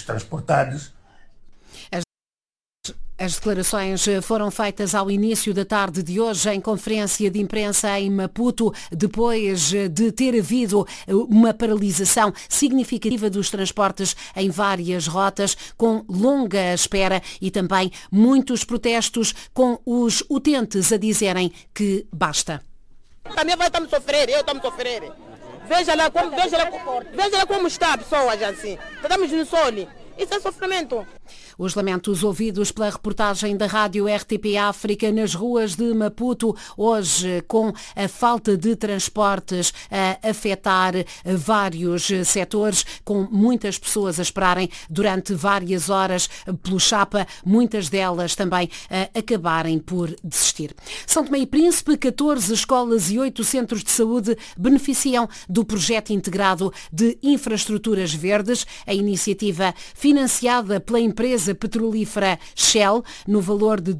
dos transportados. As declarações foram feitas ao início da tarde de hoje em conferência de imprensa em Maputo, depois de ter havido uma paralisação significativa dos transportes em várias rotas, com longa espera e também muitos protestos, com os utentes a dizerem que basta. Também vai estar a sofrer, eu estou a sofrer. Veja lá como está a pessoa assim. Estamos no sol. Isso é sofrimento. Os lamentos ouvidos pela reportagem da rádio RTP África nas ruas de Maputo, hoje com a falta de transportes a afetar vários setores, com muitas pessoas a esperarem durante várias horas pelo chapa, muitas delas também a acabarem por desistir. São Tomé e Príncipe, 14 escolas e 8 centros de saúde beneficiam do projeto integrado de infraestruturas verdes, a iniciativa financiada pela empresa petrolífera Shell, no valor de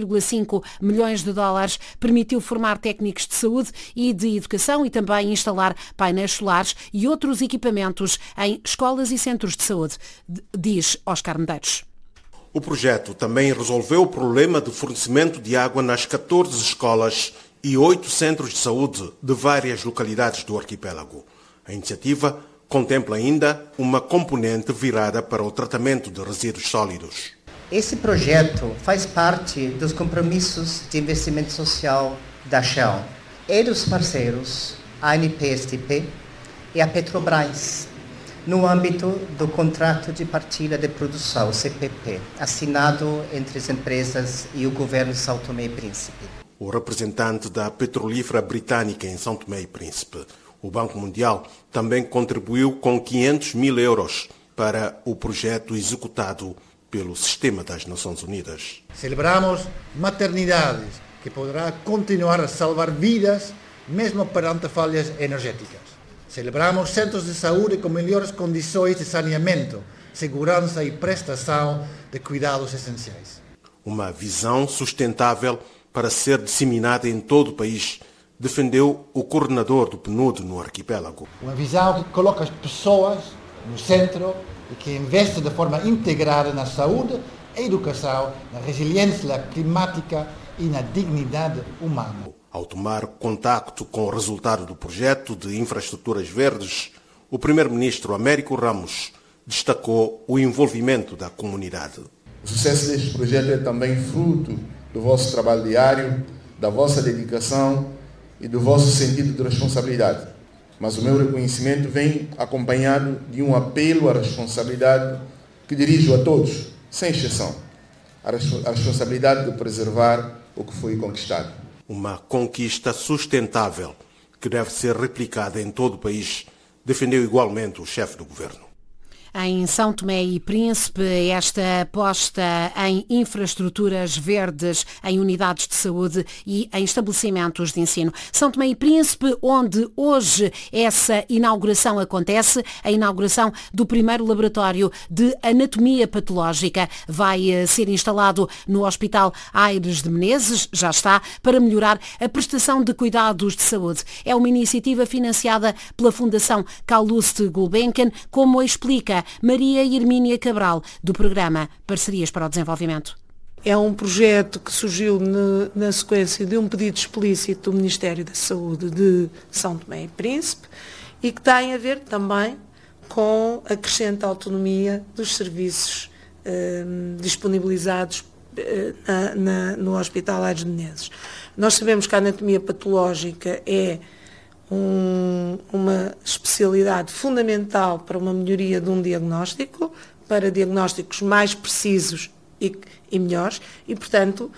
2,5 milhões de dólares, permitiu formar técnicos de saúde e de educação e também instalar painéis solares e outros equipamentos em escolas e centros de saúde, diz Oscar Medeiros. O projeto também resolveu o problema de fornecimento de água nas 14 escolas e 8 centros de saúde de várias localidades do arquipélago. A iniciativa contempla ainda uma componente virada para o tratamento de resíduos sólidos. Esse projeto faz parte dos compromissos de investimento social da Shell e dos parceiros, a ANP-STP e a Petrobras, no âmbito do Contrato de Partilha de Produção, CPP, assinado entre as empresas e o governo de São Tomé e Príncipe. O representante da petrolífera britânica em São Tomé e Príncipe, o Banco Mundial, também contribuiu com 500 mil euros para o projeto executado pelo Sistema das Nações Unidas. Celebramos maternidades que poderá continuar a salvar vidas mesmo perante falhas energéticas. Celebramos centros de saúde com melhores condições de saneamento, segurança e prestação de cuidados essenciais. Uma visão sustentável para ser disseminada em todo o país, defendeu o coordenador do PNUD no arquipélago. Uma visão que coloca as pessoas no centro e que investe de forma integrada na saúde, na educação, na resiliência climática e na dignidade humana. Ao tomar contacto com o resultado do projeto de infraestruturas verdes, o primeiro-ministro Américo Ramos destacou o envolvimento da comunidade. O sucesso deste projeto é também fruto do vosso trabalho diário, da vossa dedicação e do vosso sentido de responsabilidade. Mas o meu reconhecimento vem acompanhado de um apelo à responsabilidade que dirijo a todos, sem exceção. A responsabilidade de preservar o que foi conquistado. Uma conquista sustentável que deve ser replicada em todo o país, defendeu igualmente o chefe do governo. Em São Tomé e Príncipe, esta aposta em infraestruturas verdes, em unidades de saúde e em estabelecimentos de ensino. São Tomé e Príncipe, onde hoje essa inauguração acontece, a inauguração do primeiro laboratório de anatomia patológica. Vai ser instalado no Hospital Aires de Menezes, já está, para melhorar a prestação de cuidados de saúde. É uma iniciativa financiada pela Fundação Calouste Gulbenkian, como explica Maria Hermínia Cabral, do programa Parcerias para o Desenvolvimento. É um projeto que surgiu na sequência de um pedido explícito do Ministério da Saúde de São Tomé e Príncipe e que tem a ver também com a crescente autonomia dos serviços disponibilizados no Hospital Aires de Menezes. Nós sabemos que a anatomia patológica é uma especialidade fundamental para uma melhoria de um diagnóstico, para diagnósticos mais precisos e melhores, e portanto,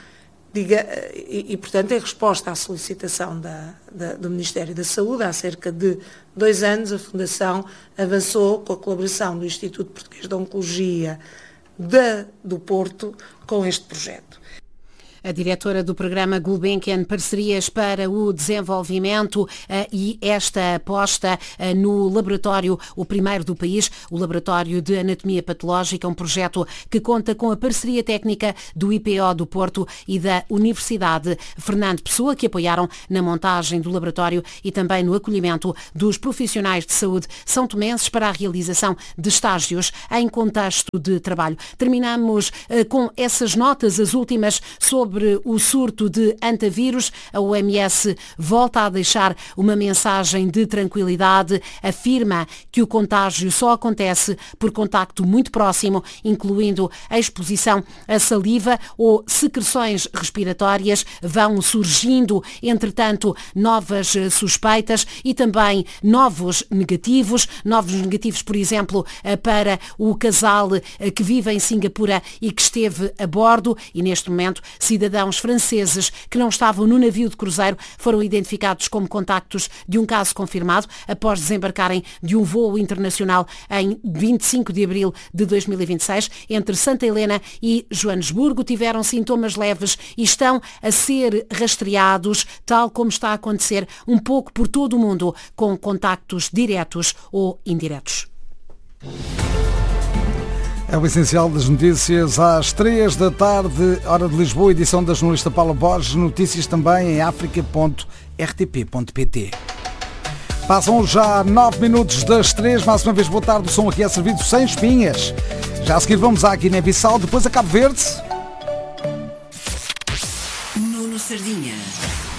em resposta à solicitação do Ministério da Saúde, há cerca de 2 anos, a Fundação avançou com a colaboração do Instituto Português de Oncologia do Porto com este projeto. A diretora do programa Gulbenkian Parcerias para o Desenvolvimento e esta aposta no laboratório, o primeiro do país, o Laboratório de Anatomia Patológica, um projeto que conta com a parceria técnica do IPO do Porto e da Universidade Fernando Pessoa, que apoiaram na montagem do laboratório e também no acolhimento dos profissionais de saúde são-tomenses para a realização de estágios em contexto de trabalho. Terminamos com essas notas, as últimas, sobre o surto de antavírus. A OMS volta a deixar uma mensagem de tranquilidade, afirma que o contágio só acontece por contacto muito próximo, incluindo a exposição a saliva ou secreções respiratórias. Vão surgindo, entretanto, novas suspeitas e também novos negativos, por exemplo, para o casal que vive em Singapura e que esteve a bordo, e neste momento cidadãos franceses que não estavam no navio de cruzeiro foram identificados como contactos de um caso confirmado após desembarcarem de um voo internacional em 25 de abril de 2026 entre Santa Helena e Joanesburgo. Tiveram sintomas leves e estão a ser rastreados, tal como está a acontecer um pouco por todo o mundo, com contactos diretos ou indiretos. É o essencial das notícias às 3 da tarde, hora de Lisboa, edição da jornalista Paula Borges. Notícias também em africa.rtp.pt. Passam já 9 minutos das 3. Mais uma vez, boa tarde. O som aqui é servido sem espinhas. Já a seguir vamos à Guiné-Bissau, depois a Cabo Verde. Nuno Sardinha.